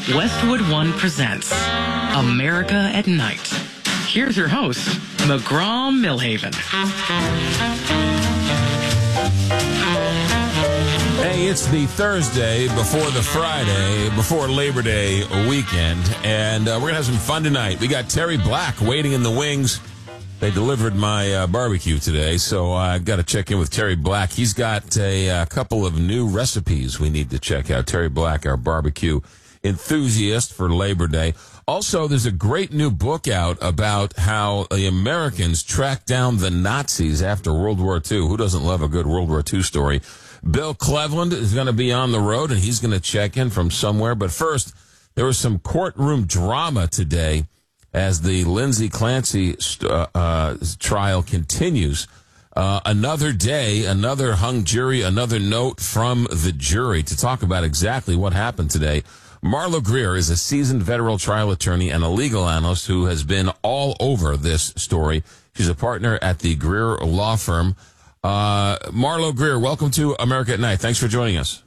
Westwood One presents America at Night. Here's your host, McGraw-Milhaven. Hey, it's the Thursday before the Friday, before Labor Day weekend, and we're going to have some fun tonight. We got Terry Black waiting in the wings. They delivered my barbecue today, so I've got to check in with Terry Black. He's got a couple of new recipes we need to check out. Terry Black, our barbecue enthusiast for Labor Day. Also, there's a great new book out about how the Americans tracked down the Nazis after World War II. Who doesn't love a good World War II story? Bill Cleveland is going to be on the road, and he's going to check in from somewhere. But first, there was some courtroom drama today as the Lindsay Clancy trial continues. Another day, another hung jury, another note from the jury to talk about exactly what happened today. Marla Greer is a seasoned federal trial attorney and a legal analyst who has been all over this story. She's a partner at the Greer Law Firm. Marla Greer, welcome to America at Night. Thanks for joining us.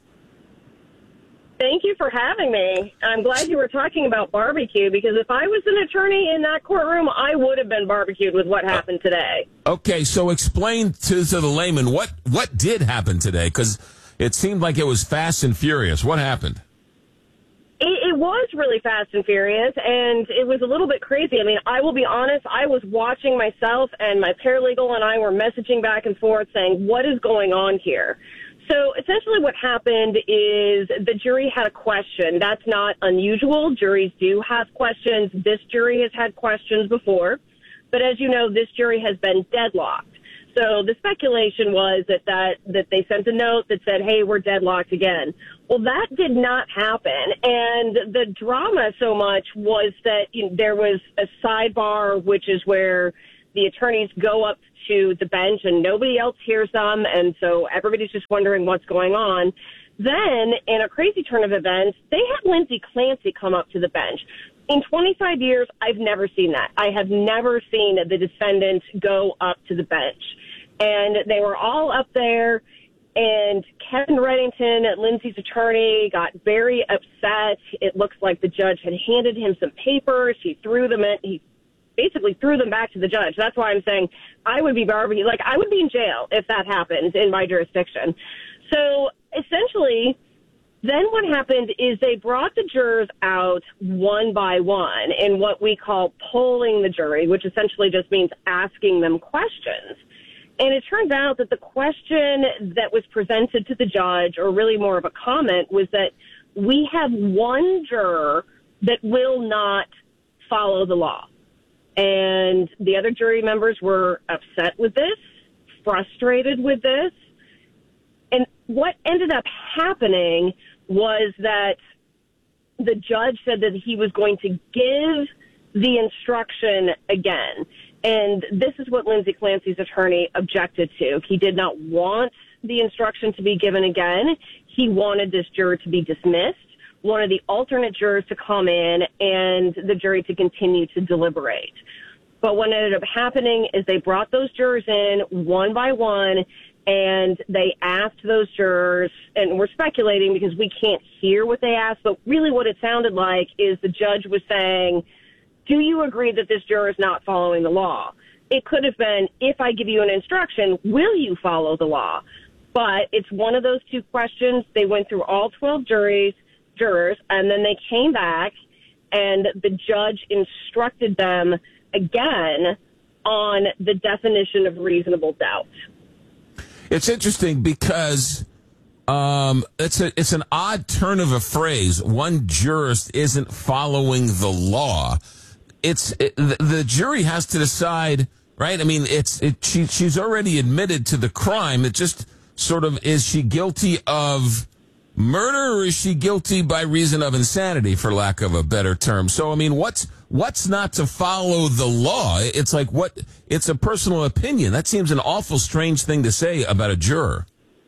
Thank you for having me. I'm glad you were talking about barbecue, because if I was an attorney in that courtroom, I would have been barbecued with what happened today. Okay, so explain to the layman what did happen today, because it seemed like it was fast and furious. What happened? It was really fast and furious, and it was a little bit crazy. I mean, I will be honest, I was watching myself, and my paralegal and I were messaging back and forth saying, what is going on here? So essentially what happened is the jury had a question. That's not unusual. Juries do have questions. This jury has had questions before. But as you know, this jury has been deadlocked. So the speculation was that they sent a note that said, hey, we're deadlocked again. Well, that did not happen. And the drama so much was that there was a sidebar, which is where the attorneys go up to the bench and nobody else hears them. And so everybody's just wondering what's going on. Then, in a crazy turn of events, they had Lindsay Clancy come up to the bench. In 25 years, I've never seen that. I have never seen the defendant go up to the bench. And they were all up there, and Kevin Reddington, Lindsay's attorney, got very upset. It looks like the judge had handed him some papers. He basically threw them back to the judge. That's why I'm saying I would be barbecued. Like, I would be in jail if that happened in my jurisdiction. So essentially, then what happened is they brought the jurors out one by one in what we call polling the jury, which essentially just means asking them questions. And it turns out that the question that was presented to the judge, or really more of a comment, was that we have one juror that will not follow the law. And the other jury members were upset with this, frustrated with this. And what ended up happening was that the judge said that he was going to give the instruction again. And this is what Lindsay Clancy's attorney objected to. He did not want the instruction to be given again. He wanted this juror to be dismissed, wanted the alternate jurors to come in, and the jury to continue to deliberate. But what ended up happening is they brought those jurors in one by one, and they asked those jurors, and we're speculating because we can't hear what they asked, but really what it sounded like is the judge was saying, do you agree that this juror is not following the law? It could have been, if I give you an instruction, will you follow the law? But it's one of those two questions. They went through all 12 jurors, and then they came back, and the judge instructed them again on the definition of reasonable doubt. It's interesting because it's an odd turn of a phrase. One jurist isn't following the law. The jury has to decide, right? I mean, she's already admitted to the crime. It just sort of, is she guilty of murder, or is she guilty by reason of insanity, for lack of a better term? So, I mean, what's not to follow the law? It's like, it's a personal opinion. That seems an awful strange thing to say about a juror.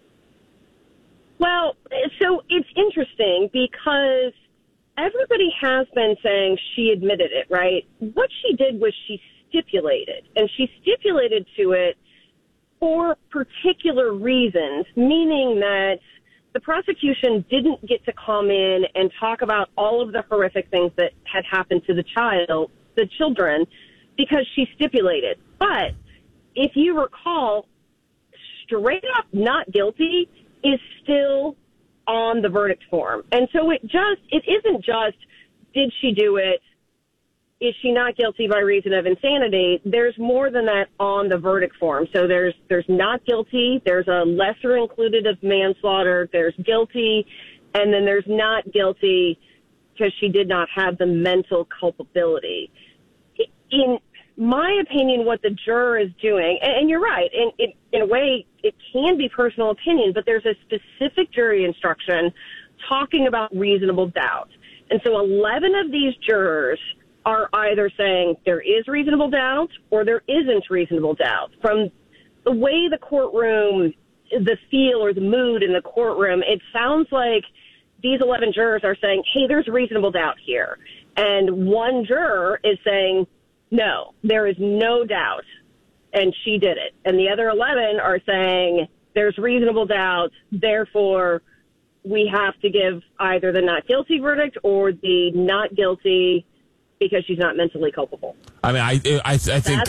Well, so it's interesting because everybody has been saying she admitted it, right? What she did was she stipulated, and she stipulated to it for particular reasons, meaning that the prosecution didn't get to come in and talk about all of the horrific things that had happened to the children, because she stipulated. But if you recall, straight up not guilty is still on the verdict form. And so it isn't just, did she do it? Is she not guilty by reason of insanity? There's more than that on the verdict form. So there's not guilty, there's a lesser included of manslaughter, there's guilty, and then there's not guilty because she did not have the mental culpability. In my opinion, what the juror is doing, and you're right, in a way, it can be personal opinion, but there's a specific jury instruction talking about reasonable doubt. And so 11 of these jurors are either saying there is reasonable doubt or there isn't reasonable doubt. From the way the courtroom, the feel or the mood in the courtroom, it sounds like these 11 jurors are saying, hey, there's reasonable doubt here. And one juror is saying, no, there is no doubt, and she did it. And the other 11 are saying there's reasonable doubt, therefore we have to give either the not guilty verdict or the not guilty because she's not mentally culpable. I mean, I think,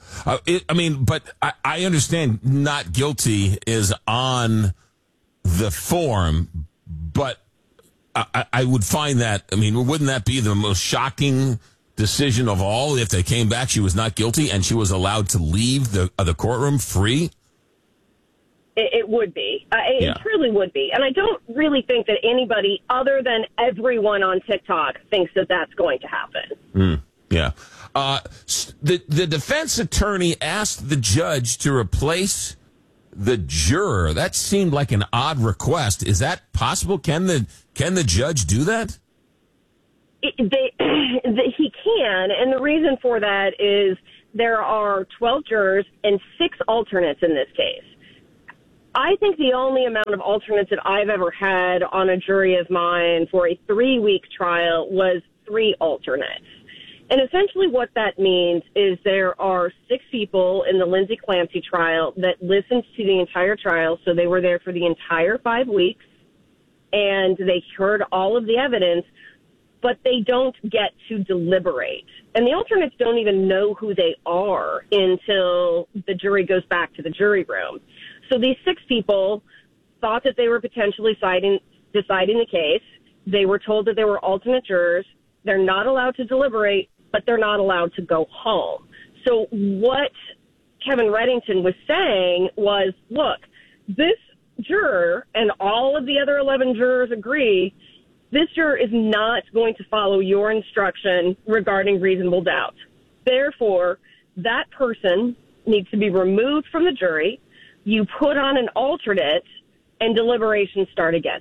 but I understand not guilty is on the form, but I would find that, I mean, wouldn't that be the most shocking decision of all if they came back, she was not guilty and she was allowed to leave the courtroom free? It would be. It truly would be. And I don't really think that anybody other than everyone on TikTok thinks that that's going to happen. Yeah. The defense attorney asked the judge to replace the juror. That seemed like an odd request. Is that possible? Can the judge do that? He can, and the reason for that is there are 12 jurors and 6 alternates in this case. I think the only amount of alternates that I've ever had on a jury of mine for a 3-week trial was 3 alternates. And essentially what that means is there are 6 people in the Lindsay Clancy trial that listened to the entire trial, so they were there for the entire 5 weeks, and they heard all of the evidence, but they don't get to deliberate. And the alternates don't even know who they are until the jury goes back to the jury room. So these 6 people thought that they were potentially deciding the case. They were told that they were alternate jurors. They're not allowed to deliberate, but they're not allowed to go home. So what Kevin Reddington was saying was, look, this juror and all of the other 11 jurors agree, this juror is not going to follow your instruction regarding reasonable doubt. Therefore, that person needs to be removed from the jury. You put on an alternate, and deliberations start again.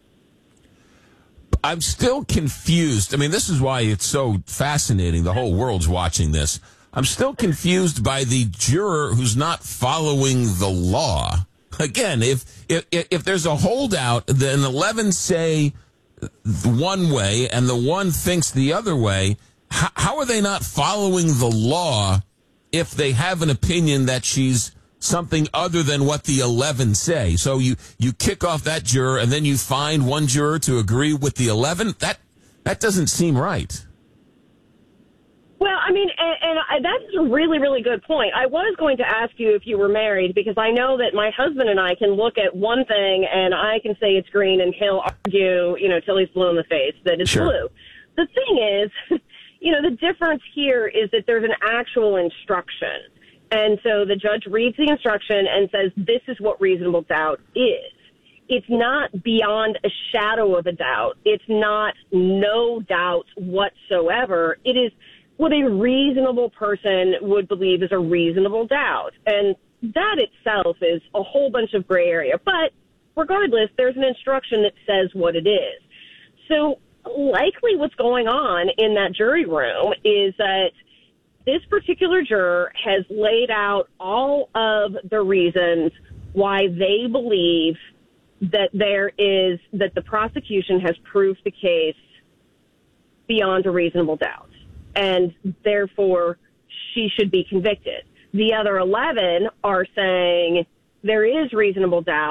I'm still confused. I mean, this is why it's so fascinating. The whole world's watching this. I'm still confused by the juror who's not following the law. Again, if there's a holdout, then 11 say one way and the one thinks the other way, how are they not following the law if they have an opinion that she's something other than what the 11 say? So you kick off that juror and then you find one juror to agree with the 11? That doesn't seem right. Well, I mean, and that's a really, really good point. I was going to ask you if you were married, because I know that my husband and I can look at one thing and I can say it's green and he'll argue, till he's blue in the face that it's blue. The thing is, the difference here is that there's an actual instruction. And so the judge reads the instruction and says, this is what reasonable doubt is. It's not beyond a shadow of a doubt. It's not no doubt whatsoever. It is what a reasonable person would believe is a reasonable doubt. And that itself is a whole bunch of gray area. But regardless, there's an instruction that says what it is. So likely what's going on in that jury room is that this particular juror has laid out all of the reasons why they believe that that the prosecution has proved the case beyond a reasonable doubt, and therefore she should be convicted. The other 11 are saying there is reasonable doubt,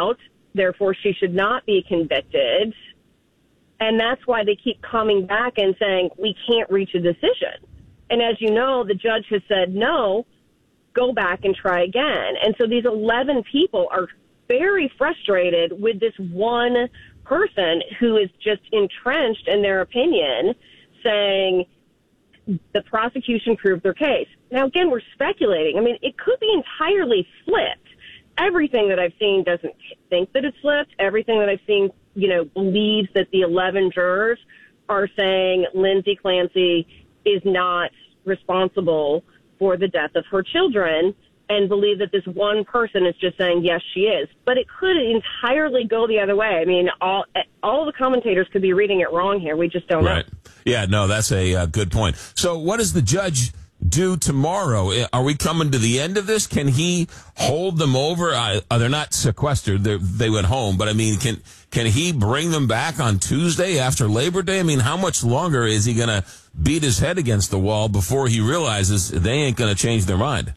therefore she should not be convicted. And that's why they keep coming back and saying, we can't reach a decision. And as you know, the judge has said, no, go back and try again. And so these 11 people are very frustrated with this one person who is just entrenched in their opinion, saying the prosecution proved their case. Now, again, we're speculating. I mean, it could be entirely flipped. Everything that I've seen doesn't think that it's flipped. Everything that I've seen, believes that the 11 jurors are saying Lindsay Clancy is not responsible for the death of her children, and believe that this one person is just saying, yes, she is. But it could entirely go the other way. I mean, all the commentators could be reading it wrong here. We just don't know. Right. Yeah, no, that's a good point. So what does the judge do tomorrow? Are we coming to the end of this? Can he hold them over? They're not sequestered. They went home. But, I mean, can he bring them back on Tuesday after Labor Day? I mean, how much longer is he going to beat his head against the wall before he realizes they ain't going to change their mind?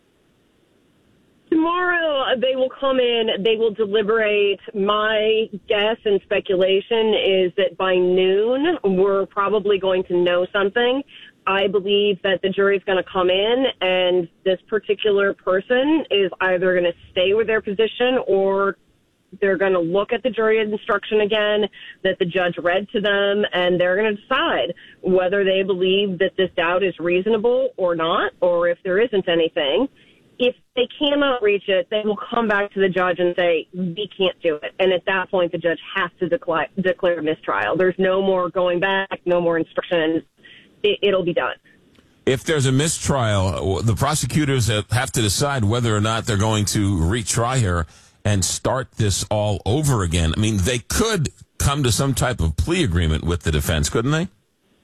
Tomorrow they will come in, they will deliberate. My guess and speculation is that by noon we're probably going to know something. I believe that the jury is going to come in and this particular person is either going to stay with their position or they're going to look at the jury instruction again that the judge read to them, and they're going to decide whether they believe that this doubt is reasonable or not, or if there isn't anything. If they cannot reach it, they will come back to the judge and say, we can't do it. And at that point, the judge has to declare mistrial. There's no more going back, no more instructions. It'll be done. If there's a mistrial, the prosecutors have to decide whether or not they're going to retry her and start this all over again. I mean, they could come to some type of plea agreement with the defense, couldn't they?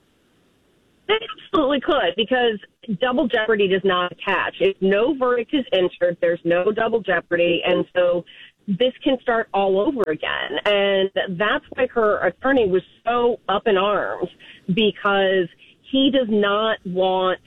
They absolutely could, because double jeopardy does not attach. If no verdict is entered, there's no double jeopardy, and so this can start all over again. And that's why her attorney was so up in arms, because he does not want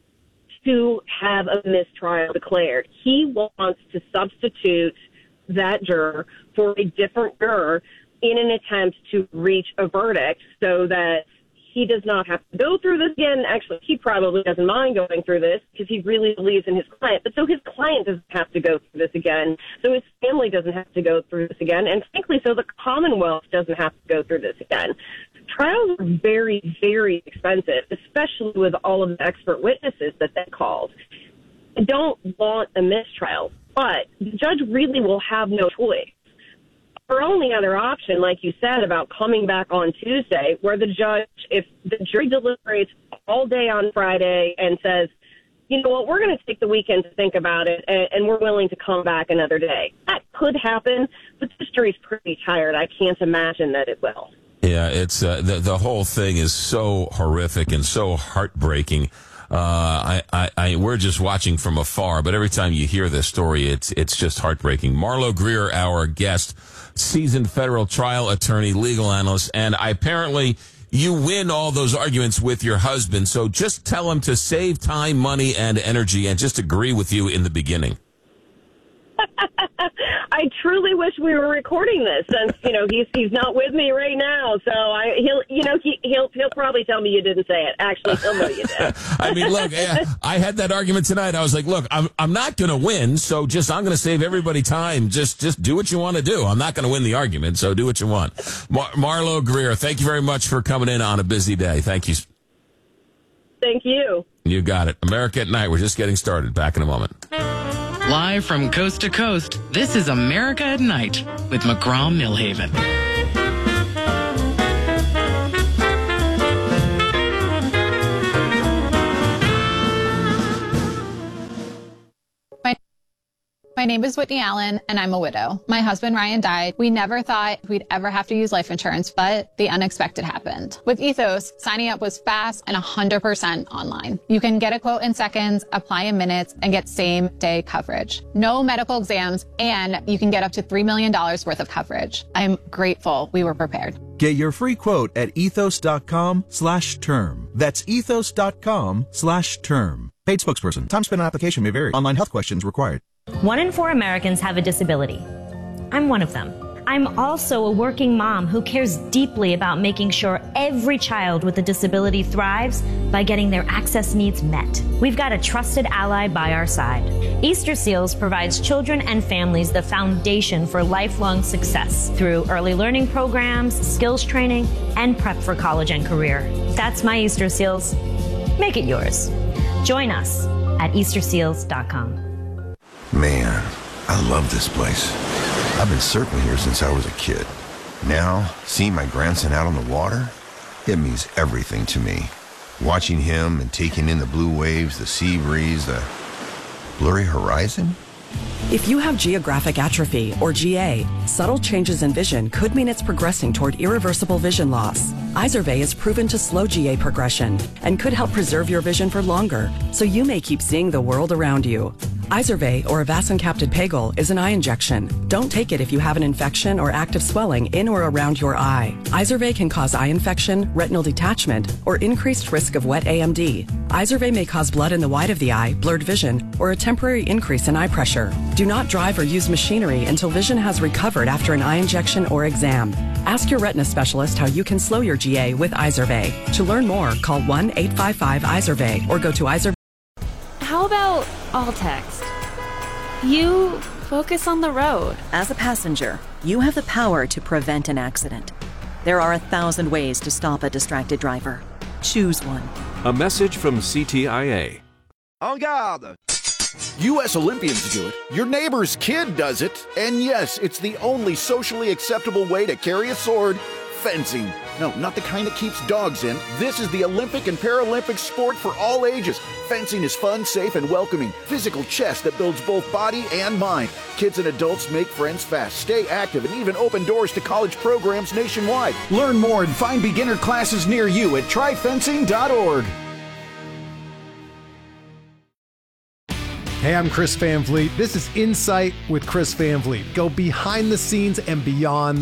to have a mistrial declared. He wants to substitute that juror for a different juror in an attempt to reach a verdict so that he does not have to go through this again. Actually, he probably doesn't mind going through this because he really believes in his client. But so his client doesn't have to go through this again. So his family doesn't have to go through this again. And frankly, so the Commonwealth doesn't have to go through this again. Trials are very, very expensive, especially with all of the expert witnesses that they called. I don't want a mistrial, but the judge really will have no choice. Our only other option, like you said, about coming back on Tuesday, where the judge, if the jury deliberates all day on Friday and says, you know what, we're going to take the weekend to think about it, and we're willing to come back another day. That could happen, but this jury's pretty tired. I can't imagine that it will. Yeah, it's the whole thing is so horrific and so heartbreaking. We're just watching from afar, but every time you hear this story, it's just heartbreaking. Marlo Greer, our guest, seasoned federal trial attorney, legal analyst, and apparently you win all those arguments with your husband. So just tell him to save time, money, and energy, and just agree with you in the beginning. I truly wish we were recording this, since he's not with me right now. So he'll probably tell me you didn't say it. Actually, he'll know you did. I mean, look, I had that argument tonight. I was like, look, I'm not going to win, so I'm going to save everybody time. Just do what you want to do. I'm not going to win the argument, so do what you want. Marlo Greer, thank you very much for coming in on a busy day. Thank you. Thank you. You got it. America at Night. We're just getting started. Back in a moment. Live from coast to coast, this is America at Night with McGraw Millhaven. My name is Whitney Allen, and I'm a widow. My husband, Ryan, died. We never thought we'd ever have to use life insurance, but the unexpected happened. With Ethos, signing up was fast and 100% online. You can get a quote in seconds, apply in minutes, and get same-day coverage. No medical exams, and you can get up to $3 million worth of coverage. I'm grateful we were prepared. Get your free quote at ethos.com/term. That's ethos.com/term. Paid spokesperson. Time spent on application may vary. Online health questions required. 1 in 4 Americans have a disability. I'm one of them. I'm also a working mom who cares deeply about making sure every child with a disability thrives by getting their access needs met. We've got a trusted ally by our side. Easter Seals provides children and families the foundation for lifelong success through early learning programs, skills training, and prep for college and career. That's my Easter Seals. Make it yours. Join us at easterseals.com. Man, I love this place. I've been surfing here since I was a kid. Now, seeing my grandson out on the water, it means everything to me. Watching him and taking in the blue waves, the sea breeze, the blurry horizon. If you have geographic atrophy, or GA, subtle changes in vision could mean it's progressing toward irreversible vision loss. Izervay is proven to slow GA progression and could help preserve your vision for longer, so you may keep seeing the world around you. Izervay, or avacincaptad pegol, is an eye injection. Don't take it if you have an infection or active swelling in or around your eye. Izervay can cause eye infection, retinal detachment, or increased risk of wet AMD. Izervay may cause blood in the white of the eye, blurred vision, or a temporary increase in eye pressure. Do not drive or use machinery until vision has recovered after an eye injection or exam. Ask your retina specialist how you can slow your GA with Izervay. To learn more, call 1-855-IZERVAY or go to Izervay. How about all text? You focus on the road. As a passenger, you have the power to prevent an accident. There are 1,000 ways to stop a distracted driver. Choose one. A message from CTIA. En garde! U.S. Olympians do it. Your neighbor's kid does it. And yes, it's the only socially acceptable way to carry a sword. Fencing. No, not the kind that keeps dogs in. This is the Olympic and Paralympic sport for all ages. Fencing is fun, safe, and welcoming. Physical chess that builds both body and mind. Kids and adults make friends fast, stay active, and even open doors to college programs nationwide. Learn more and find beginner classes near you at tryfencing.org. Hey, I'm Chris Van Vliet. This is Insight with Chris Van Vliet. Go behind the scenes and beyond